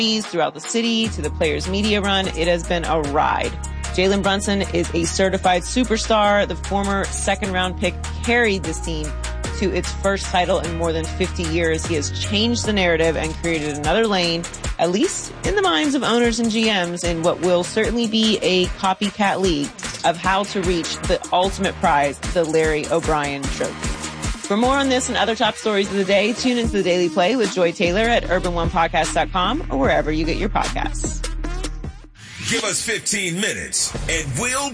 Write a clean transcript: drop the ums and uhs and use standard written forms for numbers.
throughout the city to the players' media run. It has been a ride. Jalen Brunson is a certified superstar. The former second-round pick carried this team to its first title in more than 50 years. He has changed the narrative and created another lane, at least in the minds of owners and GMs, in what will certainly be a copycat league of how to reach the ultimate prize, the Larry O'Brien Trophy. For more on this and other top stories of the day, tune into the Daily Play with Joy Taylor at urban1podcast.com or wherever you get your podcasts. Give us 15 minutes and we'll